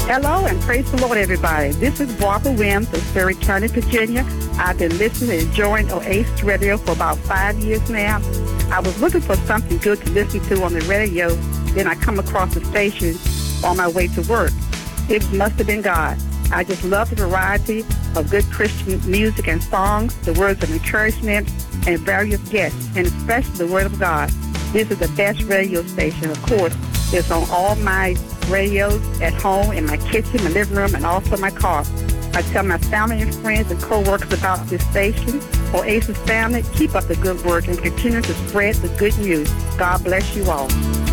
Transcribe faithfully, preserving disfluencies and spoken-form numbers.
Hello and praise the Lord, everybody. This is Barbara Williams of Surrey County, Virginia. I've been listening and enjoying Oasis Radio for about five years now. I was looking for something good to listen to on the radio. Then I come across the station on my way to work. It must have been God. I just love the variety of good Christian music and songs, the words of encouragement, and various guests, and especially the Word of God. This is the best radio station. Of course, it's on all my radios at home, in my kitchen, my living room, and also my car. I tell my family and friends and co-workers about this station. Oasis family, keep up the good work and continue to spread the good news. God bless you all.